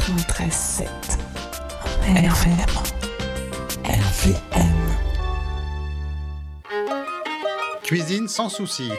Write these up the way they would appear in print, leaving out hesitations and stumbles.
93.7 RVM. RVM. Cuisine sans souci.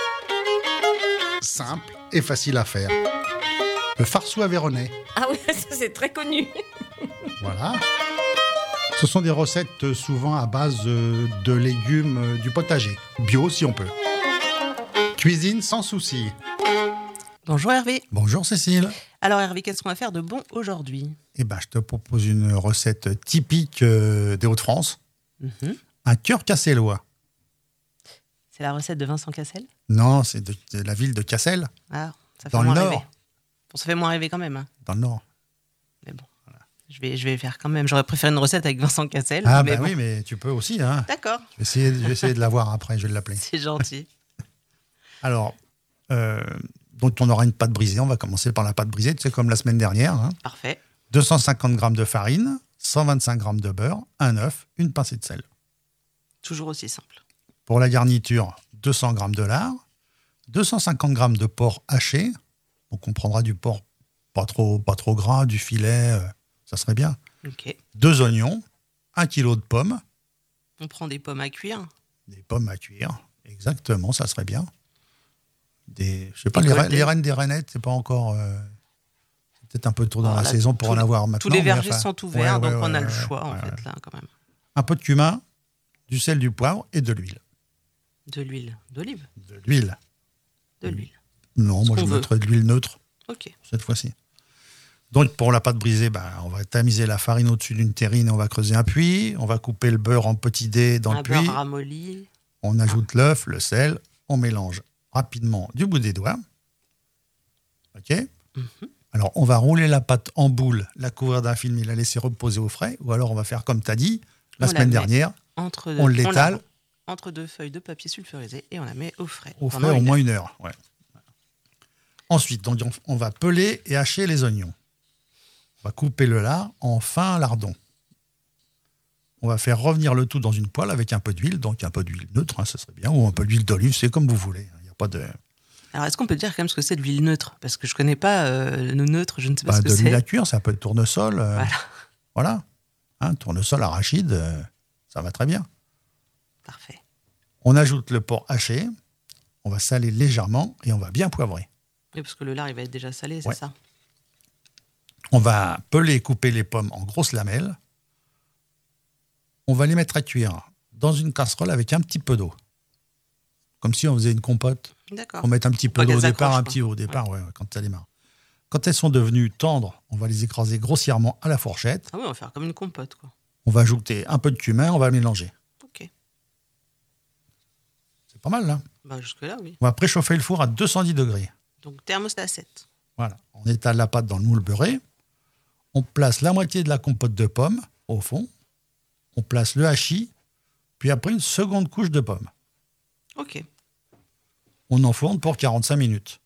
Simple et facile à faire. Le farceau aveyronnais. Ah oui, ça c'est très connu. Voilà. Ce sont des recettes souvent à base de légumes du potager. Bio si on peut. Cuisine sans souci. Bonjour Hervé. Bonjour Cécile. Alors Hervé, qu'est-ce qu'on va faire de bon aujourd'hui ? Eh ben, je te propose une recette typique des Hauts-de-France. Un cœur cassellois. C'est la recette de Vincent Cassel ? Non, c'est de la ville de Cassel, Ah, ça fait dans le moins Nord. rêver. Bon, ça fait moins rêver quand même. Hein. Dans le Nord. Mais bon, voilà. Je vais faire quand même. J'aurais préféré une recette avec Vincent Cassel. Ah mais bah bon. oui, mais tu peux aussi. Hein. D'accord, Je vais essayer de la voir après, je vais l'appeler. c'est gentil. Alors, donc on aura une pâte brisée. On va commencer par la pâte brisée, tu sais, comme la semaine dernière. Hein. Parfait. 250 g de farine, 125 g de beurre, un œuf, une pincée de sel. Toujours aussi simple. Pour la garniture, 200 g de lard, 250 g de porc haché. Donc on prendra du porc pas trop gras, du filet, ça serait bien. Ok. 2 oignons, 1 kg de pommes, On prend des pommes à cuire. des pommes à cuire. Exactement, ça serait bien. Je sais pas, Récolter. les rennes des rainettes, c'est pas encore... c'est peut-être un peu tôt dans la Voilà, saison pour en avoir maintenant. Tous les mais vergers enfin, sont ouverts, ouais, donc on a ouais, le choix en ouais, fait ouais. là quand même. Un peu de cumin, du sel, du poivre et de l'huile. De l'huile d'olive. De l'huile. De l'huile. Non, moi qu'on je veut. mettrais de l'huile neutre Ok. cette fois-ci. Donc pour la pâte brisée, on va tamiser la farine au-dessus d'une terrine et on va creuser un puits. On va couper le beurre en petits dés dans Un le puits. beurre ramolli. On ajoute l'œuf, le sel. On mélange rapidement du bout des doigts. OK ? Alors, on va rouler la pâte en boule, la couvrir d'un film et la laisser reposer au frais. Ou alors, on va faire comme tu as dit, la On la semaine met dernière, Entre on l'étale la- entre deux feuilles de papier sulfurisé et on la met au frais. au pendant frais au une moins heure. 1 heure. Ouais. Ensuite, donc, on va peler et hacher les oignons. On va couper le lard en fins lardons. On va faire revenir le tout dans une poêle avec un peu d'huile, donc un peu d'huile neutre, hein, ça serait bien, ou un peu d'huile d'olive, c'est comme vous voulez. Il n'y a pas de... Alors, est-ce qu'on peut dire quand même ce que c'est de l'huile neutre ? Parce que je ne connais pas le neutre, je ne sais pas ce que de l'huile à c'est. cuire, c'est un peu de tournesol. Voilà. Voilà. Hein, tournesol, arachide, ça va très bien. Parfait. On ajoute le porc haché, on va saler légèrement et on va bien poivrer. Oui, parce que le lard, il va être déjà salé, c'est Ouais. ça ? On va peler et couper les pommes en grosses lamelles. On va les mettre à cuire dans une casserole avec un petit peu d'eau. Comme si on faisait une compote. D'accord. On met un petit peu Pas d'eau au qu'elles départ, accrochent, un quoi. petit au départ, ouais, quand ça démarre. Quand elles sont devenues tendres, on va les écraser grossièrement à la fourchette. Ah oui, on va faire comme une compote, quoi. On va ajouter un peu de cumin, on va mélanger. Ok. C'est pas mal, là. Bah, jusque-là, oui. On va préchauffer le four à 210 degrés. Donc, thermostat 7. Voilà. On étale la pâte dans le moule beurré. On place la moitié de la compote de pommes au fond. On place le hachis, puis après une seconde couche de pommes. Ok. On enfourne pour 45 minutes.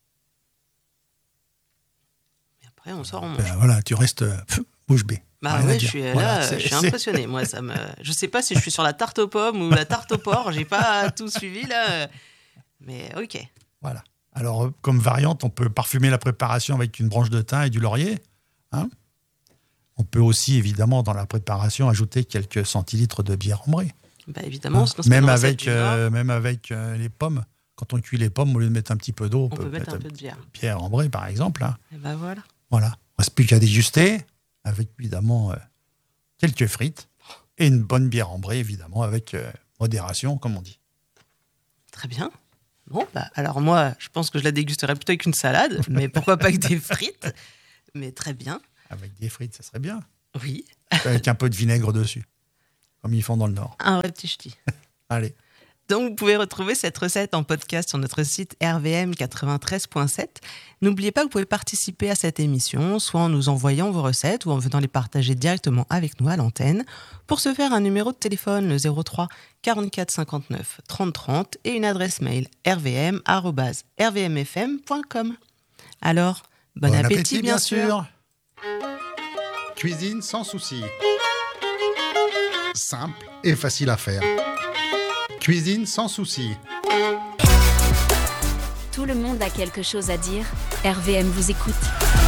Et après, on sort, on mange. Ben voilà, tu restes bouche bée. Bah Rien à ouais, je dire. suis Voilà, là, c'est- je suis c'est- impressionnée. Moi, je sais pas si je suis sur la tarte aux pommes ou la tarte au porc. J'ai pas tout suivi là, mais ok. Voilà. Alors, comme variante, on peut parfumer la préparation avec une branche de thym et du laurier. Hein. On peut aussi, évidemment, dans la préparation, ajouter quelques centilitres de bière ambrée. Bah évidemment, Hein. sinon c'est Même une recette avec, du Nord. même avec les pommes. Quand on cuit les pommes, au lieu de mettre un petit peu d'eau, On peut mettre un peu de bière. bière ambrée, par exemple. Hein. Et bah voilà. Voilà. Il ne reste plus qu'à déguster, avec évidemment quelques frites et une bonne bière ambrée, évidemment, avec modération, comme on dit. Très bien. Bon, bah alors moi, je pense que je la dégusterai plutôt avec une salade, mais pourquoi pas avec des frites. Mais très bien. Avec des frites, ça serait bien. Oui. Avec un peu de vinaigre dessus, comme ils font dans le Nord. Un vrai petit ch'ti. Allez. Donc, vous pouvez retrouver cette recette en podcast sur notre site rvm93.7. N'oubliez pas que vous pouvez participer à cette émission, soit en nous envoyant vos recettes ou en venant les partager directement avec nous à l'antenne. Pour ce faire, un numéro de téléphone, le 03 44 59 30 30 et une adresse mail rvm@rvmfm.com. Alors, bon appétit, bien sûr. Cuisine sans souci. Simple et facile à faire. Cuisine sans souci. Tout le monde a quelque chose à dire. RVM vous écoute.